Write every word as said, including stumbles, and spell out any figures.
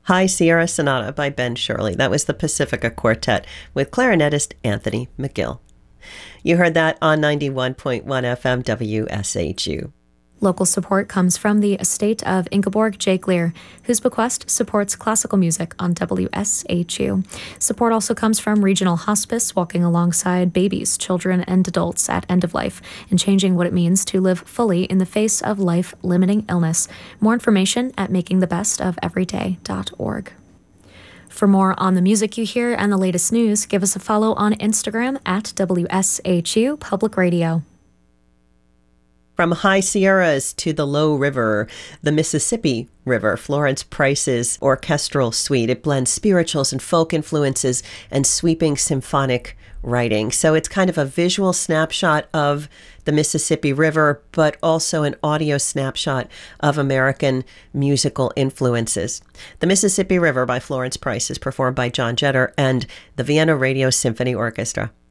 High Sierra Sonata by Ben Shirley. That was the Pacifica Quartet with clarinetist Anthony McGill. You heard that on ninety-one point one F M W S H U. Local support comes from the estate of Ingeborg J. Gleer, whose bequest supports classical music on W S H U. Support also comes from Regional Hospice, walking alongside babies, children, and adults at end of life and changing what it means to live fully in the face of life-limiting illness. More information at making the best of everyday dot org. For more on the music you hear and the latest news, give us a follow on Instagram at W S H U Public Radio. From High Sierras to the Low River, the Mississippi River, Florence Price's orchestral suite. It blends spirituals and folk influences and sweeping symphonic writing. So it's kind of a visual snapshot of the Mississippi River, but also an audio snapshot of American musical influences. The Mississippi River by Florence Price is performed by John Jetter and the Vienna Radio Symphony Orchestra.